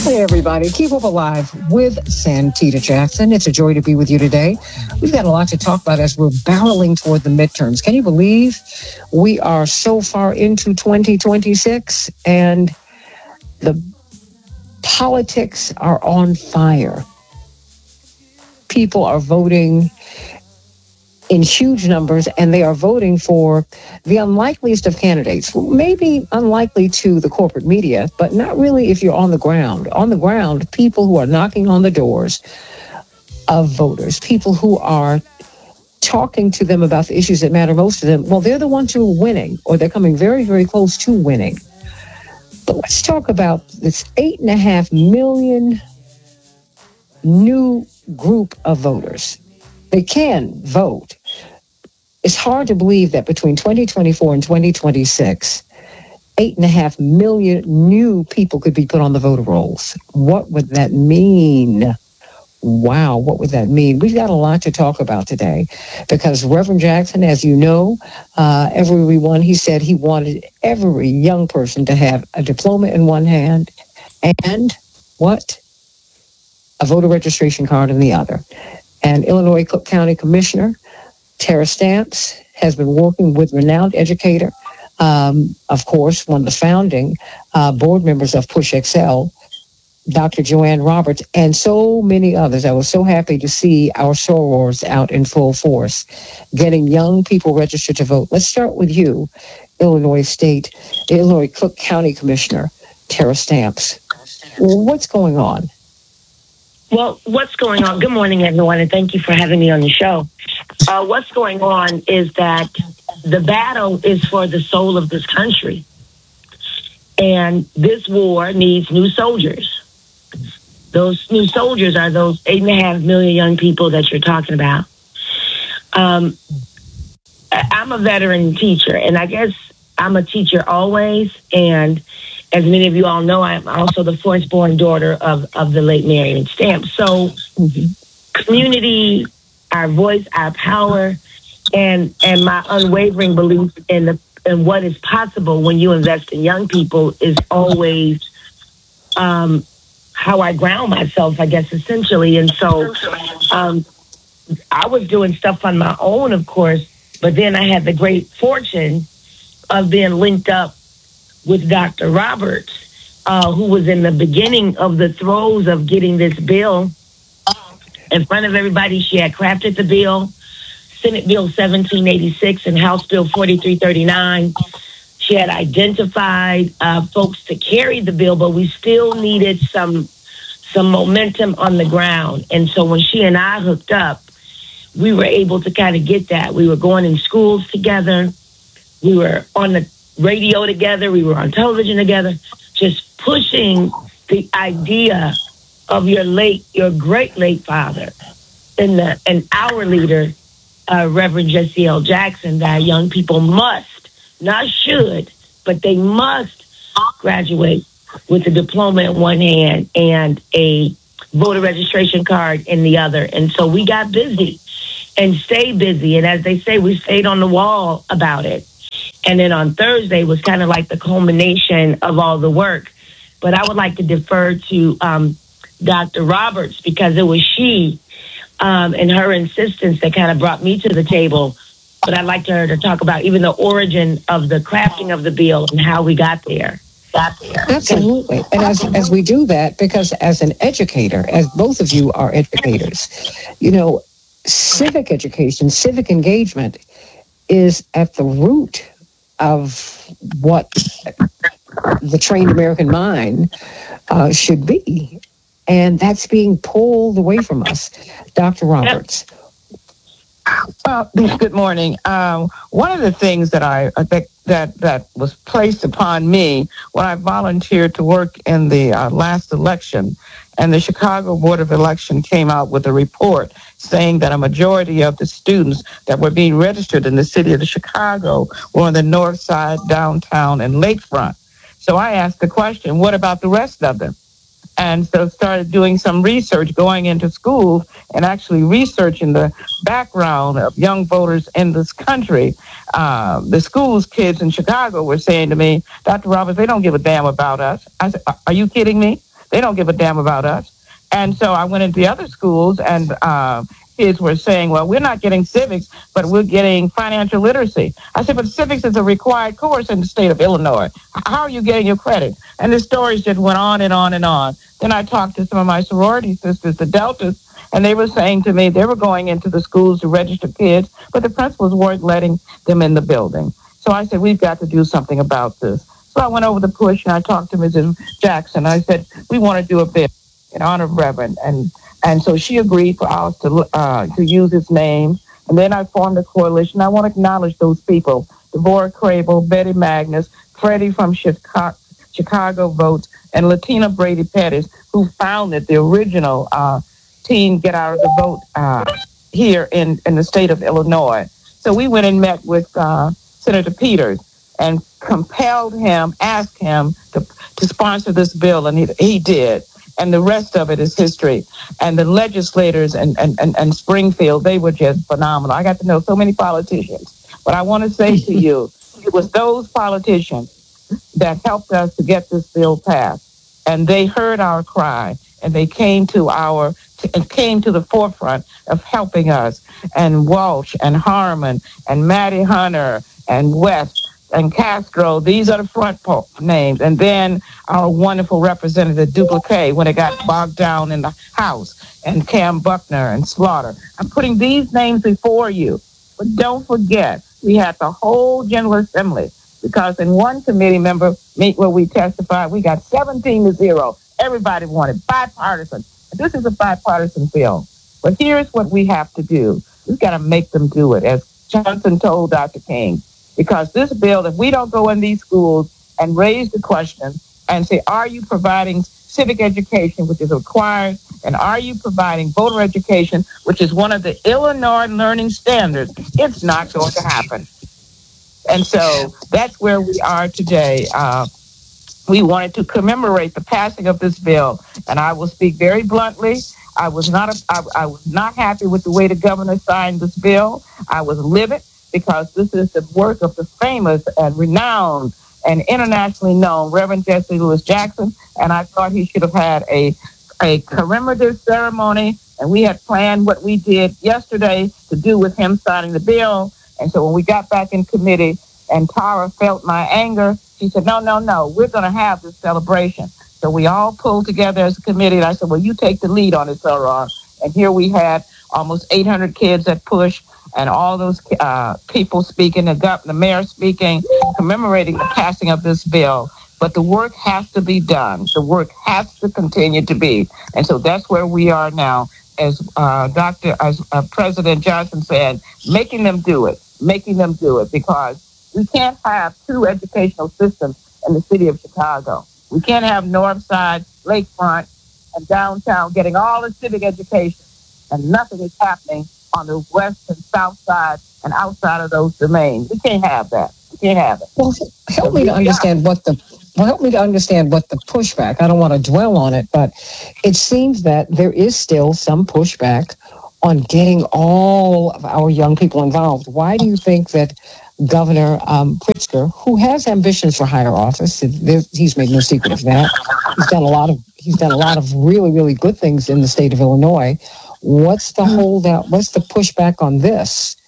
Hey, everybody. Keep Hope Alive with Santita Jackson. It's a joy to be with you today. We've got a lot to talk about as we're barreling toward the midterms. Can you believe we are so far into 2026 and the politics are on fire? People are voting in huge numbers, and they are voting for the unlikeliest of candidates. Maybe unlikely to the corporate media, but not really if you're on the ground. On the ground, people who are knocking on the doors of voters, people who are talking to them about the issues that matter most to them, well, they're the ones who are winning, or they're coming very, very close to winning. But let's talk about this 8.5 million new group of voters. They can vote. It's hard to believe that between 2024 and 2026, 8.5 million new people could be put on the voter rolls. What would that mean? Wow, what would that mean? We've got a lot to talk about today because Reverend Jackson, as you know, everyone, he said he wanted every young person to have a diploma in one hand and what? A voter registration card in the other. And Illinois Cook County Commissioner Tara Stamps has been working with renowned educator, of course, one of the founding board members of Push Excel, Dr. Joanne Roberts, and so many others. I was so happy to see our sorors out in full force, getting young people registered to vote. Let's start with you, Illinois Cook County Commissioner Tara Stamps. What's going on? Well, what's going on? Good morning, everyone, and thank you for having me on the show. What's going on is that the battle is for the soul of this country. And this war needs new soldiers. Those new soldiers are those 8.5 million young people that you're talking about. I'm a veteran teacher, and I guess I'm a teacher always. And as many of you all know, I'm also the firstborn daughter of the late Marion Stamps. So community, our voice, our power, and my unwavering belief in what is possible when you invest in young people is always how I ground myself, I guess, essentially. And so I was doing stuff on my own, of course, but then I had the great fortune of being linked up with Dr. Roberts, who was in the beginning of the throes of getting this bill in front of everybody. She had crafted the bill, Senate Bill 1786 and House Bill 4339. She had identified folks to carry the bill, but we still needed some momentum on the ground. And so when she and I hooked up, we were able to kind of get that. We were going in schools together. We were on the radio together. We were on television together, just pushing the idea of your great late father and our leader, Reverend Jesse L. Jackson, that young people must, not should, but they must graduate with a diploma in one hand and a voter registration card in the other. And so we got busy and stayed busy. And as they say, we stayed on the wall about it. And then on Thursday was kind of like the culmination of all the work. But I would like to defer to Dr. Roberts because it was she and her insistence that kind of brought me to the table. But I'd like her to talk about even the origin of the crafting of the bill and how we got there. Absolutely. And as we do that, because as an educator, as both of you are educators, you know, civic education, civic engagement is at the root of what the trained American mind should be. And that's being pulled away from us. Dr. Roberts. Well, good morning. One of the things that was placed upon me when I volunteered to work in the last election, and the Chicago Board of Election came out with a report saying that a majority of the students that were being registered in the city of Chicago were on the north side, downtown, and lakefront. So I asked the question, what about the rest of them? And so started doing some research, going into schools and actually researching the background of young voters in this country. The schools kids in Chicago were saying to me, Dr. Roberts, they don't give a damn about us. I said, are you kidding me? They don't give a damn about us. And so I went into the other schools, and kids were saying, well, we're not getting civics, but we're getting financial literacy. I said, but civics is a required course in the state of Illinois. How are you getting your credit? And the stories just went on and on and on. Then I talked to some of my sorority sisters, the Deltas, and they were saying to me they were going into the schools to register kids, but the principals weren't letting them in the building. So I said, we've got to do something about this. So I went over the push and I talked to Mrs. Jackson. I said, we want to do a bill in honor of Reverend. And so she agreed for us to use his name. And then I formed a coalition. I want to acknowledge those people, Devorah Crable, Betty Magnus, Freddie from Chicago Votes, and Latina Brady Pettis, who founded the original Teen Get Out of the Vote here in the state of Illinois. So we went and met with Senator Peters and compelled him, asked him to sponsor this bill, and he did. And the rest of it is history. And the legislators and Springfield, they were just phenomenal. I got to know so many politicians. But I want to say to you, it was those politicians that helped us to get this bill passed. And they heard our cry, and they came to the forefront of helping us. And Walsh and Harmon and Mattie Hunter and West and Castro, these are the front names. And then our wonderful representative, Duplique, when it got bogged down in the House, and Cam Buckner and Slaughter. I'm putting these names before you. But don't forget, we had the whole General Assembly, because in one committee member meet where we testified, we got 17-0. Everybody wanted bipartisan. This is a bipartisan bill. But here's what we have to do. We've got to make them do it, as Johnson told Dr. King. Because this bill, if we don't go in these schools and raise the question and say, are you providing civic education, which is required, and are you providing voter education, which is one of the Illinois learning standards, it's not going to happen. And so that's where we are today. We wanted to commemorate the passing of this bill, and I will speak very bluntly. I was not happy with the way the governor signed this bill. I was livid, because this is the work of the famous and renowned and internationally known Reverend Jesse Louis Jackson, and I thought he should have had a commemorative ceremony, and we had planned what we did yesterday to do with him signing the bill. And so when we got back in committee and Tara felt my anger, she said, no, we're going to have this celebration. So we all pulled together as a committee, and I said, well, you take the lead on it, Sarah. And here we had almost 800 kids at PUSH, and all those people speaking, the mayor speaking, commemorating the passing of this bill. But the work has to be done. The work has to continue to be. And so that's where we are now, as President Johnson said, making them do it, because we can't have two educational systems in the city of Chicago. We can't have North Side, Lakefront, and downtown getting all the civic education, and nothing is happening on the west and south side and outside of those domains. We can't have that. Well, help me to understand what the pushback. I don't want to dwell on it, but it seems that there is still some pushback on getting all of our young people involved. Why do you think that Governor Pritzker, who has ambitions for higher office, he's made no secret of that. He's done a lot of really, really good things in the state of Illinois. What's the holdout? What's the pushback on this?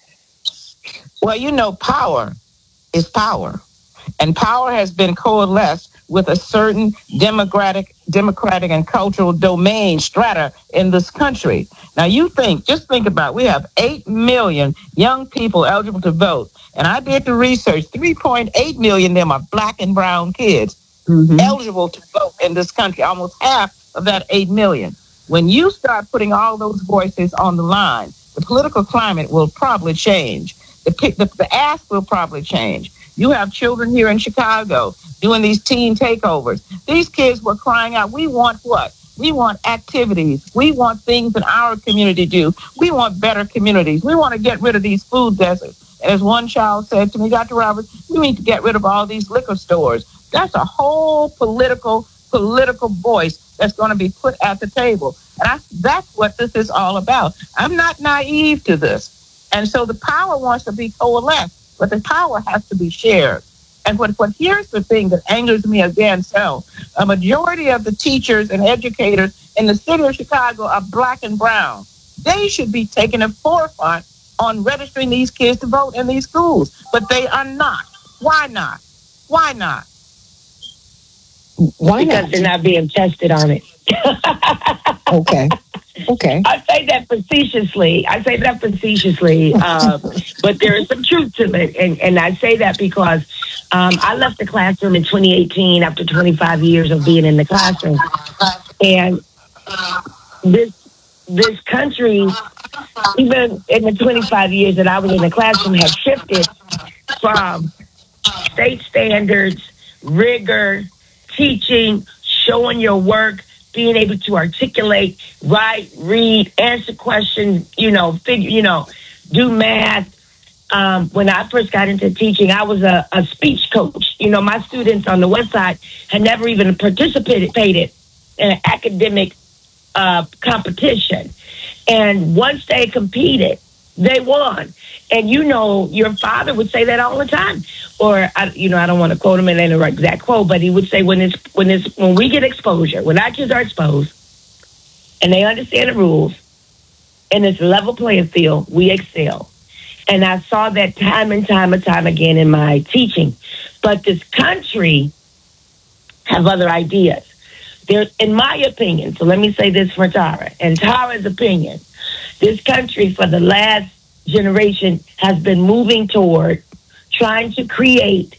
Well, power is power. And power has been coalesced with a certain democratic and cultural domain strata in this country. Now, just think about it. We have 8 million young people eligible to vote. And I did the research. 3.8 million of them are black and brown kids eligible to vote in this country, almost half of that 8 million. When you start putting all those voices on the line, the political climate will probably change. The ask will probably change. You have children here in Chicago doing these teen takeovers. These kids were crying out, we want what? We want activities. We want things in our community to do. We want better communities. We want to get rid of these food deserts. As one child said to me, Dr. Roberts, we need to get rid of all these liquor stores. That's a whole political voice that's going to be put at the table. And that's what this is all about. I'm not naive to this. And so the power wants to be coalesced, but the power has to be shared. And what here's the thing that angers me again. So a majority of the teachers and educators in the city of Chicago are black and brown. They should be taking a forefront on registering these kids to vote in these schools, but they are not. Why not? Why not? Why because not? they're not being tested on it. Okay. I say that facetiously. But there is some truth to it. And I say that because I left the classroom in 2018 after 25 years of being in the classroom. And this country, even in the 25 years that I was in the classroom, has shifted from state standards, rigor, teaching, showing your work, being able to articulate, write, read, answer questions, do math. When I first got into teaching, I was a speech coach. My students on the West Side had never even participated in an academic competition. And once they competed, they won. And your father would say that all the time. Or I don't want to quote him in an exact quote, but he would say when we get exposure, when our kids are exposed and they understand the rules and it's a level playing field, we excel. And I saw that time and time again in my teaching. But this country have other ideas. In my opinion, so let me say this for Tara, and Tara's opinion, this country for the last generation has been moving toward trying to create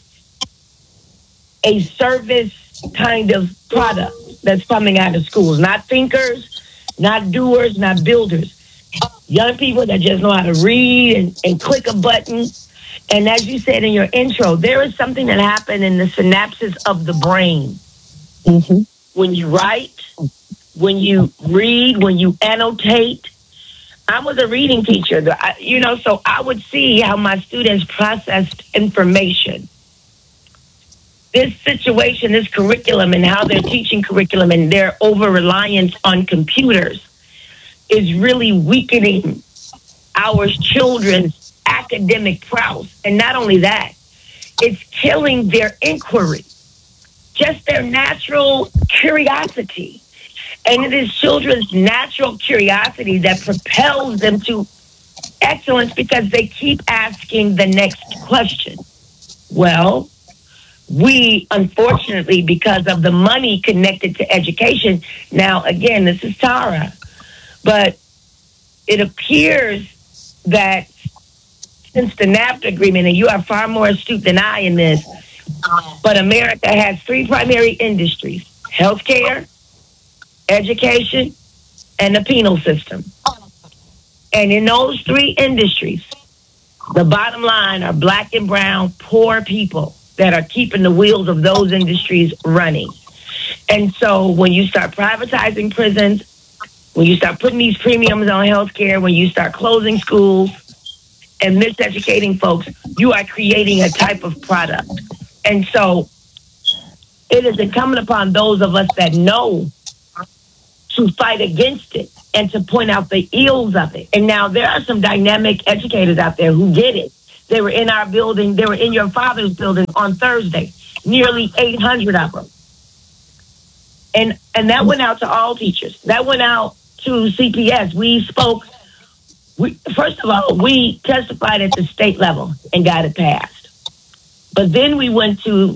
a service kind of product that's coming out of schools. Not thinkers, not doers, not builders. Young people that just know how to read and click a button. And as you said in your intro, there is something that happened in the synapses of the brain. Mm-hmm. When you write, when you read, when you annotate. I was a reading teacher, so I would see how my students processed information. This situation, this curriculum, and how they're teaching curriculum and their over-reliance on computers is really weakening our children's academic prowess. And not only that, it's killing their inquiry, just their natural curiosity. And it is children's natural curiosity that propels them to excellence because they keep asking the next question. Well, we, unfortunately, because of the money connected to education, now, again, this is Tara, but it appears that since the NAFTA agreement, and you are far more astute than I in this, but America has three primary industries: healthcare, education, and the penal system. And in those three industries, the bottom line are black and brown, poor people that are keeping the wheels of those industries running. And so when you start privatizing prisons, when you start putting these premiums on healthcare, when you start closing schools and miseducating folks, you are creating a type of product. And so it is incumbent upon those of us that know to fight against it and to point out the ills of it. And now there are some dynamic educators out there who get it. They were in our building. They were in your father's building on Thursday, nearly 800 of them. And that went out to all teachers. That went out to CPS. We spoke. First of all, we testified at the state level and got it passed. But then we went to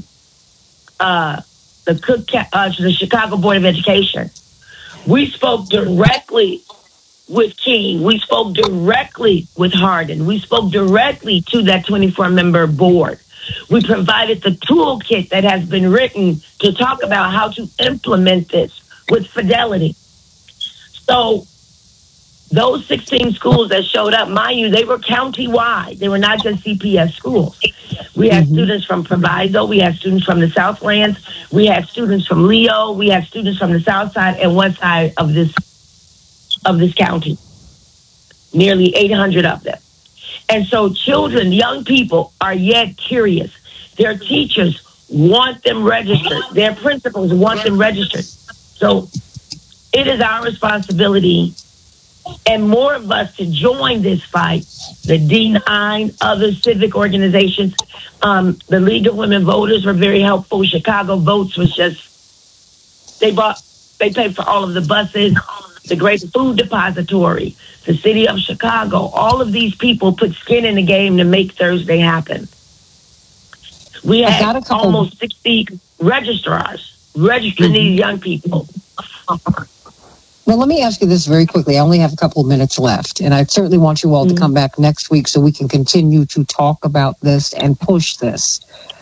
the Chicago Board of Education. We spoke directly with King. We spoke directly with Hardin. We spoke directly to that 24-member board. We provided the toolkit that has been written to talk about how to implement this with fidelity. So those 16 schools that showed up, mind you, they were county-wide. They were not just CPS schools. We had students from Proviso. We had students from the Southlands. We had students from Leo. We had students from the South Side and West Side of this county. Nearly 800 of them. And so children, young people are yet curious. Their teachers want them registered. Their principals want them registered. So it is our responsibility and more of us to join this fight. The D9, other civic organizations, the League of Women Voters were very helpful. Chicago Votes was just, they paid for all of the buses, the Great Food Depository, the City of Chicago. All of these people put skin in the game to make Thursday happen. We had almost 60 registrars registering these young people. Well, let me ask you this very quickly. I only have a couple of minutes left, and I certainly want you all to come back next week so we can continue to talk about this and push this.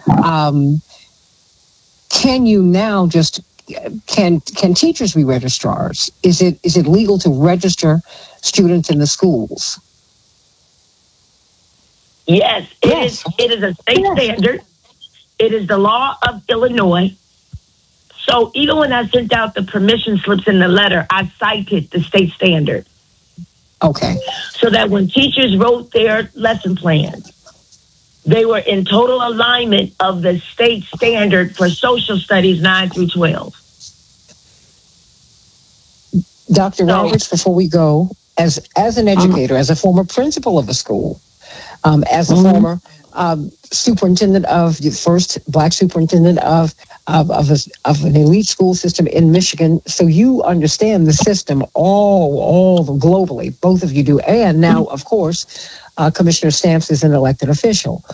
Can you now just can teachers be registrars? Is it legal to register students in the schools? Yes, it is a state standard. It is the law of Illinois. So even when I sent out the permission slips in the letter, I cited the state standard. Okay. So that when teachers wrote their lesson plans, they were in total alignment of the state standard for social studies 9 through 12. Dr. Roberts, before we go, as an educator, as a former principal of a school, as a former superintendent of the first Black superintendent of an elite school system in Michigan, so you understand the system all globally. Both of you do, and now, of course, Commissioner Stamps is an elected official.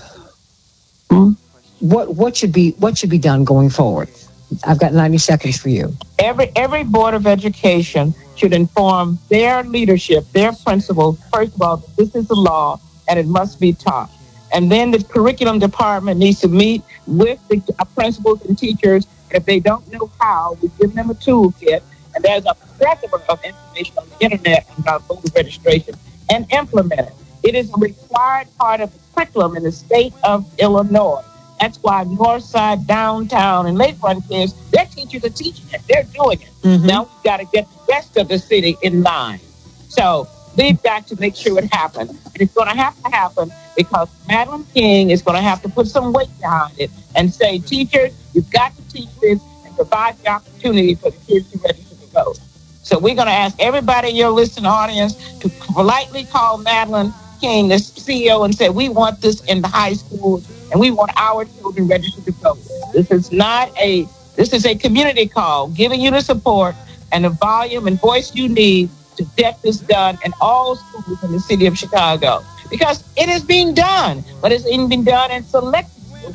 What should be done going forward? I've got 90 seconds for you. Every Board of Education should inform their leadership, their principals, first of all, that this is the law and it must be taught. And then the curriculum department needs to meet with the principals and teachers. If they don't know how, we give them a toolkit. And there's a plethora of information on the internet about voter registration, and implement it. It is a required part of the curriculum in the state of Illinois. That's why Northside, Downtown, and Lakefront kids, their teachers are teaching it. They're doing it. Now we've got to get the rest of the city in line. So we've got to make sure it happens. And it's going to have to happen because Madeleine King is going to have to put some weight behind it and say, teachers, you've got to teach this and provide the opportunity for the kids to register to vote. So we're going to ask everybody in your listening audience to politely call Madeleine King, the CEO, and say, we want this in the high school and we want our children registered to vote. This is a community call, giving you the support and the volume and voice you need to get this done in all schools in the city of Chicago. Because it is being done, but it's being done in select schools.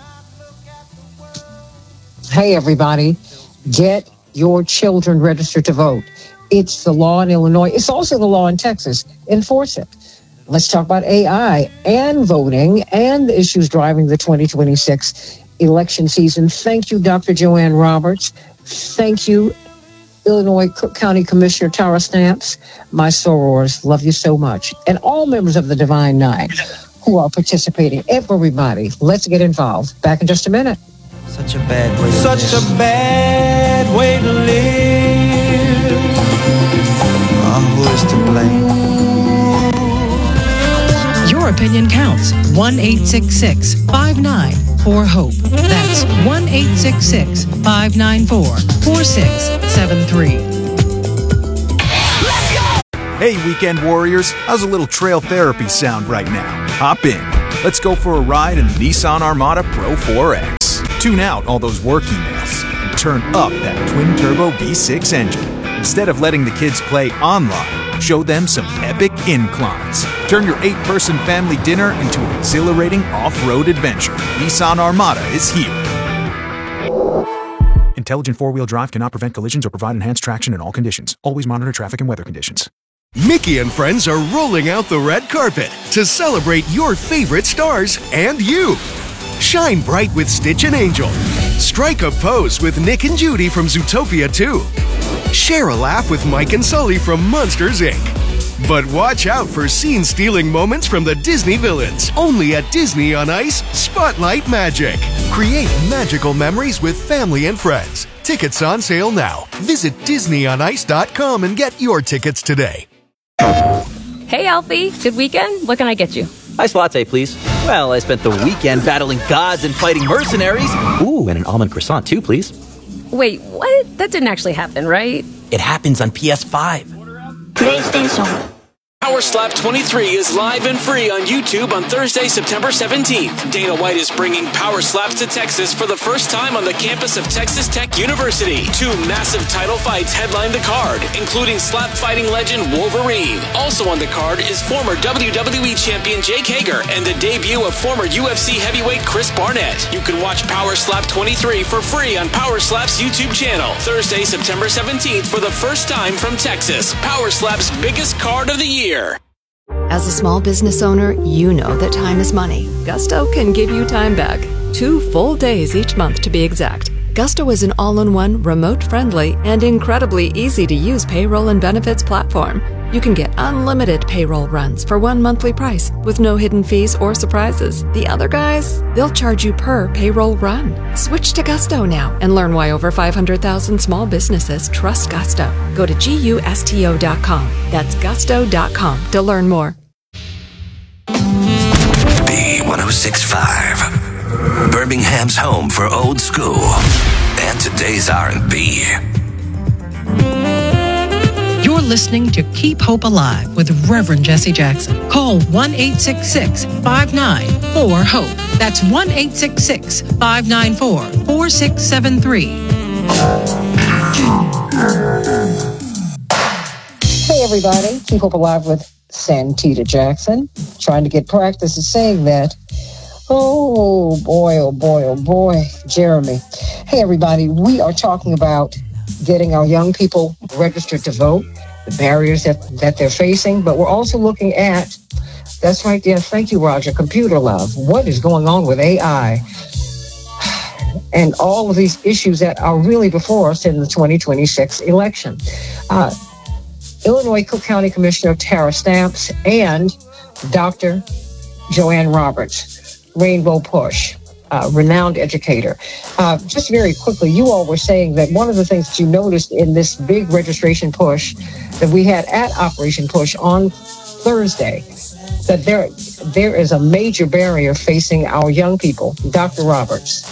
Hey, everybody, get your children registered to vote. It's the law in Illinois. It's also the law in Texas. Enforce it. Let's talk about AI and voting and the issues driving the 2026 election season. Thank you, Dr. Joanne Roberts. Thank you, Illinois Cook County Commissioner Tara Stamps. My sorors, love you so much. And all members of the Divine Nine who are participating. Everybody, let's get involved. Back in just a minute. Such a bad way to live. Such a bad way to live. Who is to blame? Your opinion counts. 1-866-594-HOPE. That's 1-866-594-4673. Hey, weekend warriors, how's a little trail therapy sound right now? Hop in. Let's go for a ride in the Nissan Armada Pro 4X. Tune out all those work emails and turn up that twin-turbo V6 engine. Instead of letting the kids play online, show them some epic inclines. Turn your 8-person family dinner into an exhilarating off-road adventure. Nissan Armada is here. Intelligent four-wheel drive cannot prevent collisions or provide enhanced traction in all conditions. Always monitor traffic and weather conditions. Mickey and friends are rolling out the red carpet to celebrate your favorite stars and you. Shine bright with Stitch and Angel. Strike a pose with Nick and Judy from Zootopia 2. Share a laugh with Mike and Sully from Monsters, Inc. But watch out for scene-stealing moments from the Disney villains. Only at Disney on Ice, Spotlight Magic. Create magical memories with family and friends. Tickets on sale now. Visit DisneyOnIce.com and get your tickets today. Hey, Alfie. Good weekend? What can I get you? Iced latte, please. Well, I spent the weekend battling gods and fighting mercenaries. Ooh, and an almond croissant, too, please. Wait, what? That didn't actually happen, right? It happens on PS5. PlayStation. Power Slap 23 is live and free on YouTube on Thursday, September 17th. Dana White is bringing Power Slaps to Texas for the first time on the campus of Texas Tech University. 2 massive title fights headline the card, including slap fighting legend Wolverine. Also on the card is former WWE champion Jake Hager and the debut of former UFC heavyweight Chris Barnett. You can watch Power Slap 23 for free on Power Slap's YouTube channel. Thursday, September 17th for the first time from Texas. Power Slap's biggest card of the year. As a small business owner, you know that time is money. Gusto can give you time back. 2 full days each month to be exact. Gusto is an all-in-one, remote-friendly, and incredibly easy-to-use payroll and benefits platform. You can get unlimited payroll runs for 1 monthly price with no hidden fees or surprises. The other guys, they'll charge you per payroll run. Switch to Gusto now and learn why over 500,000 small businesses trust Gusto. Go to GUSTO.com. That's gusto.com to learn more. B1065, Birmingham's home for old school and today's R&B. You're listening to Keep Hope Alive with Reverend Jesse Jackson. Call 1-866-594-HOPE. That's 1-866-594-4673. Hey, everybody. Keep Hope Alive with Santita Jackson. Trying to get practice at saying that. Oh, boy, oh, boy, oh, boy. Jeremy. Hey, everybody. We are talking about getting our young people registered to vote, the barriers that they're facing, but we're also looking at, that's right, yes, thank you, Roger, computer love. What is going on with AI? And all of these issues that are really before us in the 2026 election. Illinois Cook County Commissioner Tara Stamps and Dr. Joanne Roberts, Rainbow Push, renowned educator. Just very quickly, you all were saying that one of the things that you noticed in this big registration push that we had at Operation Push on Thursday, that there is a major barrier facing our young people. Dr. Roberts.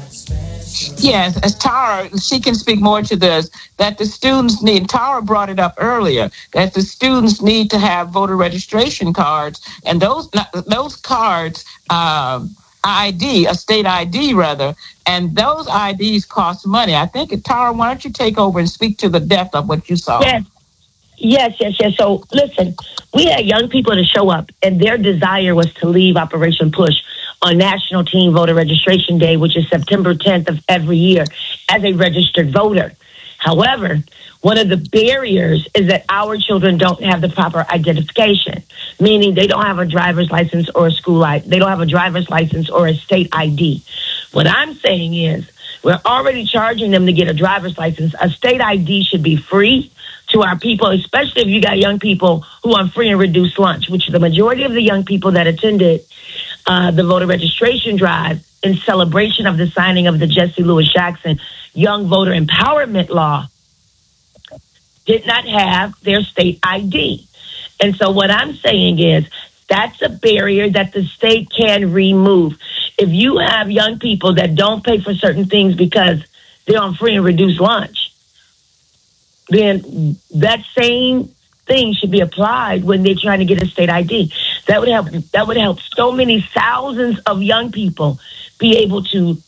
Yes, as Tara, she can speak more to this, that the students need, Tara brought it up earlier, that the students need to have voter registration cards, and those cards, ID, a state ID rather, and those IDs cost money. I think, Tara, why don't you take over and speak to the depth of what you saw? Yes. So listen, we had young people to show up, and their desire was to leave Operation Push on National Teen Voter Registration Day, which is September 10th of every year, as a registered voter. However, one of the barriers is that our children don't have the proper identification, meaning they don't have a driver's license or a school ID. They don't have a driver's license or a state ID. What I'm saying is we're already charging them to get a driver's license. A state ID should be free to our people, especially if you got young people who are on free and reduced lunch, which the majority of the young people that attended the voter registration drive in celebration of the signing of the Jesse Lewis Jackson Young Voter Empowerment Law did not have their state ID. And so what I'm saying is that's a barrier that the state can remove. If you have young people that don't pay for certain things because they're on free and reduced lunch, then that same thing should be applied when they're trying to get a state ID. That would help so many thousands of young people be able to